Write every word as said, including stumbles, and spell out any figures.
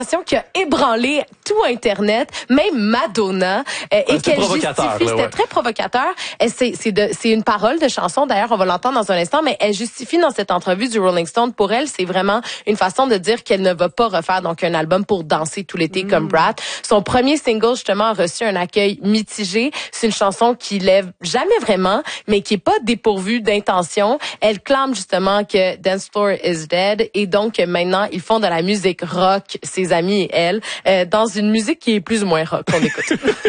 qui a ébranlé tout Internet, même Madonna, euh, ouais, et qu'elle justifie, là, c'était ouais. très provocateur. C'est c'est de c'est une parole de chanson. D'ailleurs, on va l'entendre dans un instant, mais elle justifie dans cette entrevue du Rolling Stone, pour elle, c'est vraiment une façon de dire qu'elle ne va pas refaire donc un album pour danser tout l'été mmh. comme Brat. Son premier single justement a reçu un accueil mitigé. C'est une chanson qui lève jamais vraiment, mais qui est pas dépourvue d'intention. Elle clame justement que Dance Floor is dead, et donc maintenant ils font de la musique rock, ses amis et elle, euh, dans une musique qui est plus ou moins rock. On écoute.